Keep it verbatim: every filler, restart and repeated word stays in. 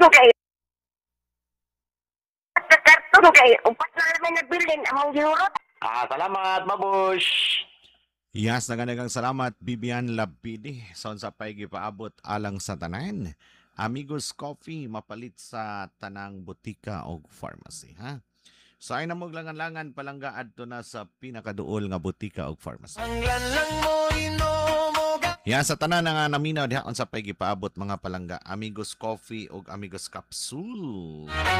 karton kay karton kay upat na naman nabilin among giurot. Ah, salamat, mabush. Yes, naganagang salamat Bibian Lapidi sa unsa pay gipaabot alang sa tanan. Amigos Coffee mapalit sa tanang butika o pharmacy, ha? So ay namog langan-langan palangga adto na sa pinakaduol nga butika o pharmacy. Yan sa tanan nga naminaw diha unsa pay gipaabot mga palangga Amigos Coffee o Amigos Capsule.